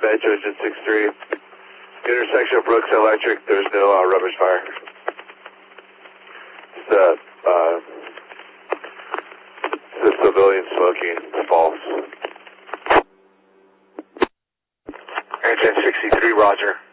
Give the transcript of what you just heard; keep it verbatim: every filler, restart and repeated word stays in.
Nitrogen six three. Intersection of Brooks Electric, there's no uh, rubbish fire. It's the, uh, it's the civilian smoking, it's false. Airjet sixty-three, roger.